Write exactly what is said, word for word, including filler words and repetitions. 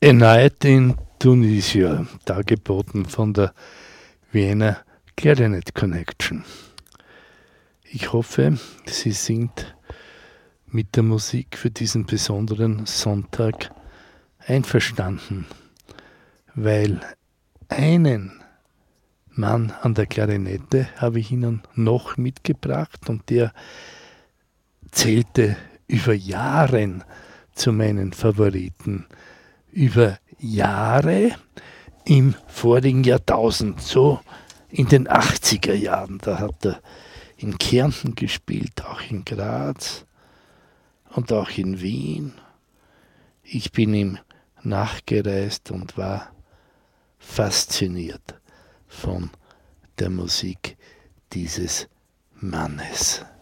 A Night in Tunisia, dargeboten von der Vienna Clarinet Connection. Ich hoffe, Sie sind mit der Musik für diesen besonderen Sonntag einverstanden, weil einen Mann an der Klarinette habe ich Ihnen noch mitgebracht und der zählte über Jahre zu meinen Favoriten. Über Jahre im vorigen Jahrtausend, so in den achtziger Jahren. Da hat er in Kärnten gespielt, auch in Graz und auch in Wien. Ich bin ihm nachgereist und war fasziniert von der Musik dieses Mannes.